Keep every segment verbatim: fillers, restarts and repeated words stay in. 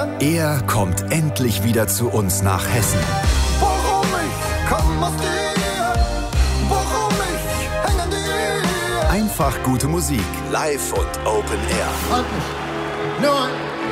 Er kommt endlich wieder zu uns nach Hessen. Warum ich komm aus dir, warum ich häng an dir. Einfach gute Musik, live und Open Air. Halt mich, nur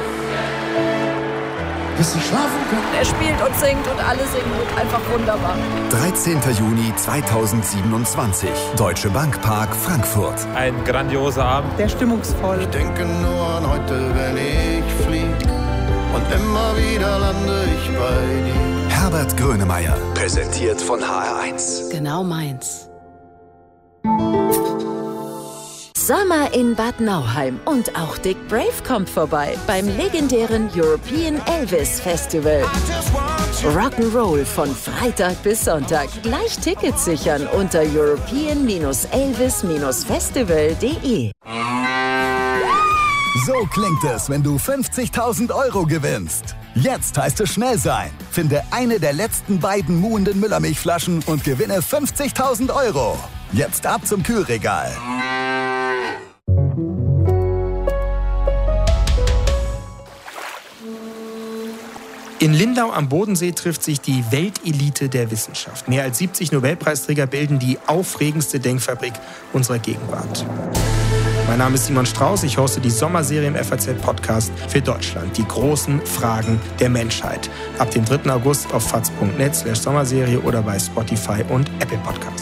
bis ich schlafen kann. Er spielt und singt und alle singen und einfach wunderbar. dreizehnten Juni zweitausendsiebenundzwanzig, Deutsche Bank Park, Frankfurt. Ein grandioser Abend. Der stimmungsvoll. Ich denke nur an heute, wenn ich flieg. Und immer wieder lande ich bei dir. Herbert Grönemeyer, präsentiert von H R eins. Genau meins. Sommer in Bad Nauheim und auch Dick Brave kommt vorbei beim legendären European Elvis Festival. Rock'n'Roll von Freitag bis Sonntag. Gleich Tickets sichern unter european elvis festival punkt de. So klingt es, wenn du fünfzigtausend Euro gewinnst. Jetzt heißt es schnell sein. Finde eine der letzten beiden muhenden Müllermilchflaschen und gewinne fünfzigtausend Euro. Jetzt ab zum Kühlregal. In Lindau am Bodensee trifft sich die Weltelite der Wissenschaft. Mehr als siebzig Nobelpreisträger bilden die aufregendste Denkfabrik unserer Gegenwart. Mein Name ist Simon Strauß, ich hoste die Sommerserie im F A Z-Podcast für Deutschland. Die großen Fragen der Menschheit. Ab dem dritten August auf faz punkt net slash Sommerserie oder bei Spotify und Apple Podcast.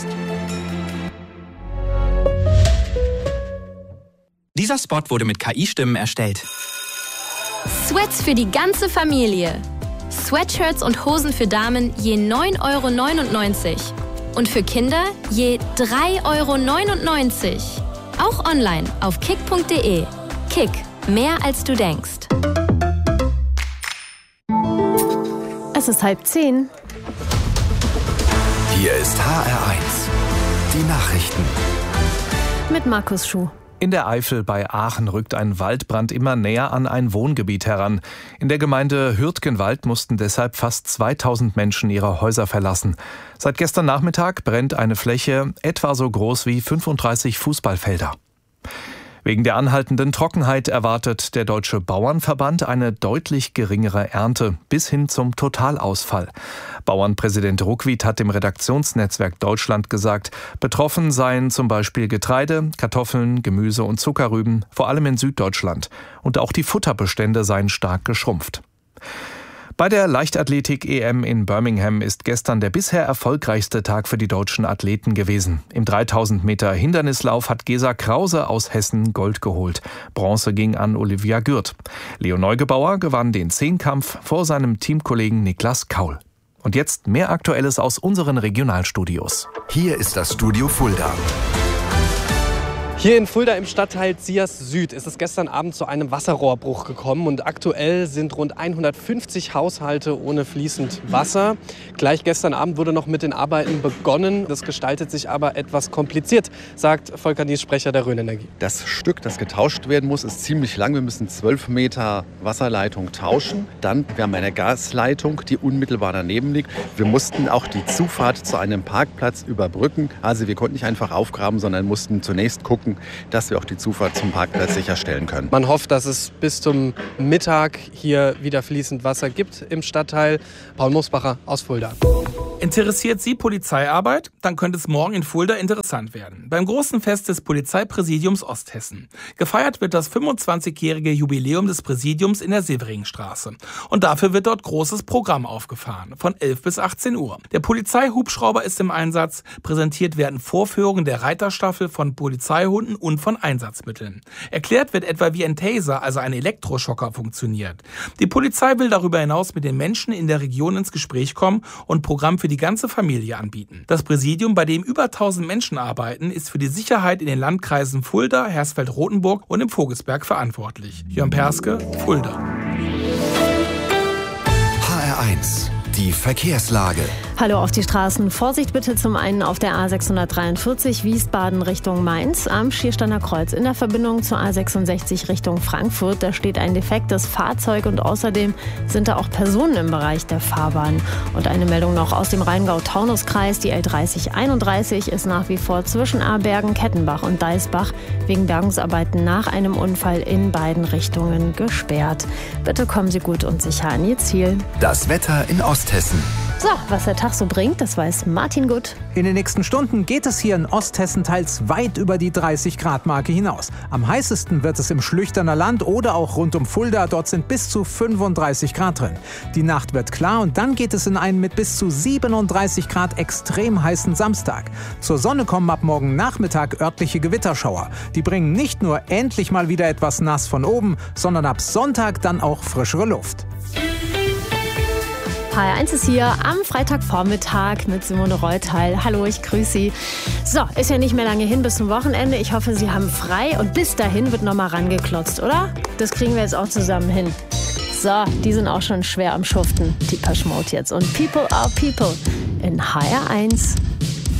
Dieser Spot wurde mit K I-Stimmen erstellt. Sweats für die ganze Familie. Sweatshirts und Hosen für Damen je neun Euro neunundneunzig. Und für Kinder je drei Euro neunundneunzig. Auch online auf kick punkt de. Kick, mehr als du denkst. Es ist halb zehn. Hier ist H R eins. Die Nachrichten. Mit Markus Schuh. In der Eifel bei Aachen rückt ein Waldbrand immer näher an ein Wohngebiet heran. In der Gemeinde Hürtgenwald mussten deshalb fast zweitausend Menschen ihre Häuser verlassen. Seit gestern Nachmittag brennt eine Fläche etwa so groß wie fünfunddreißig Fußballfelder. Wegen der anhaltenden Trockenheit erwartet der Deutsche Bauernverband eine deutlich geringere Ernte bis hin zum Totalausfall. Bauernpräsident Ruckwied hat dem Redaktionsnetzwerk Deutschland gesagt, betroffen seien zum Beispiel Getreide, Kartoffeln, Gemüse und Zuckerrüben, vor allem in Süddeutschland. Und auch die Futterbestände seien stark geschrumpft. Bei der Leichtathletik-E M in Birmingham ist gestern der bisher erfolgreichste Tag für die deutschen Athleten gewesen. Im dreitausend Meter Hindernislauf hat Gesa Krause aus Hessen Gold geholt. Bronze ging an Olivia Gürt. Leo Neugebauer gewann den Zehnkampf vor seinem Teamkollegen Niklas Kaul. Und jetzt mehr Aktuelles aus unseren Regionalstudios. Hier ist das Studio Fulda. Hier in Fulda im Stadtteil Ziers Süd ist es gestern Abend zu einem Wasserrohrbruch gekommen und aktuell sind rund hundertfünfzig Haushalte ohne fließend Wasser. Gleich gestern Abend wurde noch mit den Arbeiten begonnen. Das gestaltet sich aber etwas kompliziert, sagt Volker Nies, Sprecher der Rhön-Energie. Das Stück, das getauscht werden muss, ist ziemlich lang. Wir müssen zwölf Meter Wasserleitung tauschen. Dann, wir haben eine Gasleitung, die unmittelbar daneben liegt. Wir mussten auch die Zufahrt zu einem Parkplatz überbrücken. Also wir konnten nicht einfach aufgraben, sondern mussten zunächst gucken, dass wir auch die Zufahrt zum Parkplatz sicherstellen können. Man hofft, dass es bis zum Mittag hier wieder fließend Wasser gibt im Stadtteil. Paul Mosbacher aus Fulda. Interessiert Sie Polizeiarbeit? Dann könnte es morgen in Fulda interessant werden. Beim großen Fest des Polizeipräsidiums Osthessen. Gefeiert wird das fünfundzwanzigjährige Jubiläum des Präsidiums in der Severingstraße. Und dafür wird dort großes Programm aufgefahren, von elf bis achtzehn Uhr. Der Polizeihubschrauber ist im Einsatz. Präsentiert werden Vorführungen der Reiterstaffel von Polizeihunden und von Einsatzmitteln. Erklärt wird etwa, wie ein Taser, also ein Elektroschocker, funktioniert. Die Polizei will darüber hinaus mit den Menschen in der Region ins Gespräch kommen und Programm für die ganze Familie anbieten. Das Präsidium, bei dem über tausend Menschen arbeiten, ist für die Sicherheit in den Landkreisen Fulda, Hersfeld-Rotenburg und im Vogelsberg verantwortlich. Jörn Perske, Fulda. H R eins, die Verkehrslage. Hallo auf die Straßen. Vorsicht bitte zum einen auf der A sechshundertdreiundvierzig Wiesbaden Richtung Mainz am Schiersteiner Kreuz. In der Verbindung zur A sechsundsechzig Richtung Frankfurt, da steht ein defektes Fahrzeug und außerdem sind da auch Personen im Bereich der Fahrbahn. Und eine Meldung noch aus dem Rheingau-Taunus-Kreis. Die L dreißig einunddreißig ist nach wie vor zwischen Abergen, Kettenbach und Deisbach wegen Bergungsarbeiten nach einem Unfall in beiden Richtungen gesperrt. Bitte kommen Sie gut und sicher an Ihr Ziel. Das Wetter in Osthessen. So, was der Tag so bringt, das weiß Martin Gut. In den nächsten Stunden geht es hier in Osthessen teils weit über die dreißig Grad Marke hinaus. Am heißesten wird es im Schlüchterner Land oder auch rund um Fulda. Dort sind bis zu fünfunddreißig Grad drin. Die Nacht wird klar und dann geht es in einen mit bis zu siebenunddreißig Grad extrem heißen Samstag. Zur Sonne kommen ab morgen Nachmittag örtliche Gewitterschauer. Die bringen nicht nur endlich mal wieder etwas nass von oben, sondern ab Sonntag dann auch frischere Luft. H R eins ist hier am Freitagvormittag mit Simone Reuteil. Hallo, ich grüße Sie. So, ist ja nicht mehr lange hin bis zum Wochenende. Ich hoffe, Sie haben frei und bis dahin wird nochmal rangeklotzt, oder? Das kriegen wir jetzt auch zusammen hin. So, die sind auch schon schwer am Schuften, die Depeche Mode jetzt. Und People are People in H R eins.